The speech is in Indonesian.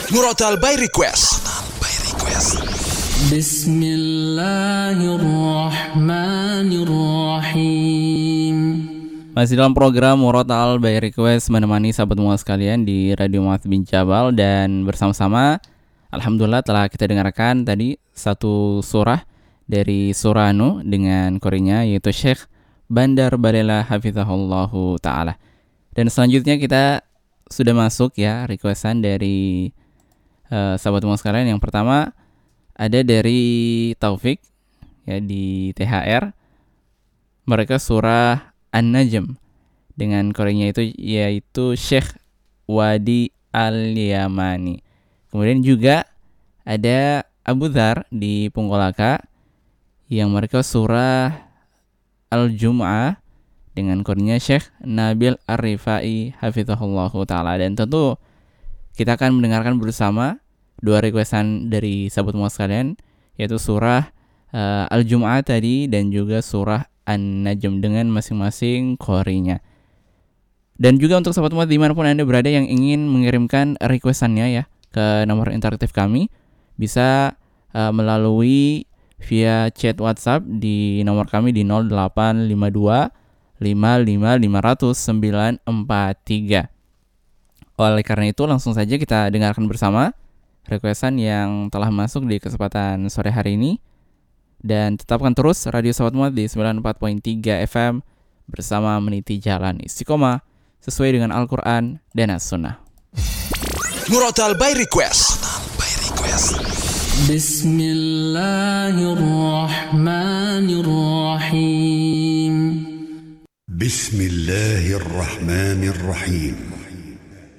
Murotal by Request. Bismillahirrahmanirrahim. Masih dalam program Murotal by Request, menemani sahabat semua sekalian di Radio Mu'adz bin Jabal. Dan bersama-sama alhamdulillah telah kita dengarkan tadi satu surah dari surah Nuh dengan korenya, yaitu Syekh Bandar Balela Hafizahullahu Ta'ala. Dan selanjutnya kita sudah masuk ya requestan dari sahabat semua sekalian. Yang pertama ada dari Taufik ya di THR. Mereka surah An-Najm dengan korenya itu yaitu Syekh Wadi Al-Yamani. Kemudian juga ada Abu Dzar di Punggolaka yang mereka surah Al-Jum'ah dengan korenya Syekh Nabil Ar-Rifai Hafizahullahu Ta'ala. Dan tentu kita akan mendengarkan bersama dua requestan dari sahabat semua sekalian, yaitu surah Al-Jum'ah tadi dan juga surah An-Najm dengan masing-masing qorinya. Dan juga untuk sahabat semua dimanapun Anda berada yang ingin mengirimkan requestannya ya ke nomor interaktif kami, bisa melalui via chat WhatsApp di nomor kami di 0852 55 500 943. Oleh karena itu langsung saja kita dengarkan bersama requestan yang telah masuk di kesempatan sore hari ini. Dan tetapkan terus Radio Sahabat Mu'adz di 94.3 FM bersama meniti jalan istiqomah sesuai dengan Al-Quran dan As-Sunnah. Murotal by Request. Bismillahirrahmanirrahim. Bismillahirrahmanirrahim.